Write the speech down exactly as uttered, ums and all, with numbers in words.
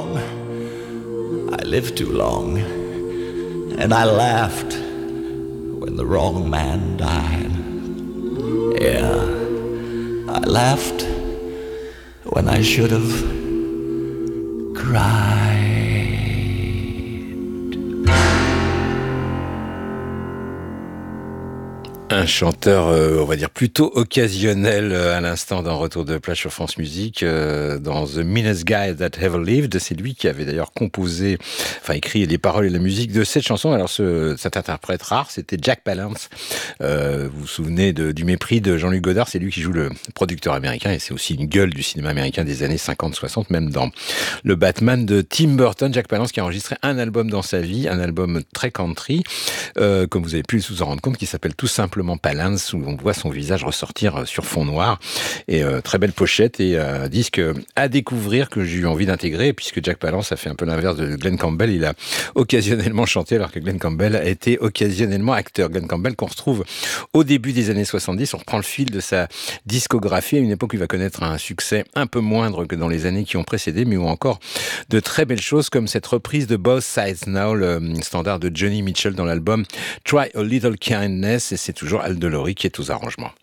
wrong. I lived too long, and I laughed when the wrong man died. Yeah, I laughed when I should have cried. Un chanteur, euh, on va dire, plutôt occasionnel euh, à l'instant d'un retour de plage sur France Musique euh, dans The Meanest Guy That Ever Lived. C'est lui qui avait d'ailleurs composé, enfin écrit les paroles et la musique de cette chanson. Alors ce, cet interprète rare, c'était Jack Palance. Euh, vous vous souvenez de, du mépris de Jean-Luc Godard, c'est lui qui joue le producteur américain et c'est aussi une gueule du cinéma américain des années cinquante soixante, même dans le Batman de Tim Burton. Jack Palance qui a enregistré un album dans sa vie, un album très country, euh, comme vous avez pu vous en rendre compte, qui s'appelle tout simplement Palance, où on voit son visage ressortir sur fond noir. Et euh, très belle pochette et euh, disque à découvrir que j'ai eu envie d'intégrer, puisque Jack Palance a fait un peu l'inverse de Glenn Campbell. Il a occasionnellement chanté, alors que Glenn Campbell a été occasionnellement acteur. Glenn Campbell, qu'on retrouve au début des années soixante-dix, on reprend le fil de sa discographie à une époque où il va connaître un succès un peu moindre que dans les années qui ont précédé, mais où encore de très belles choses, comme cette reprise de Both Sides Now, le standard de Johnny Mitchell dans l'album Try a Little Kindness, et c'est toujours Al de Laury qui est aux arrangements.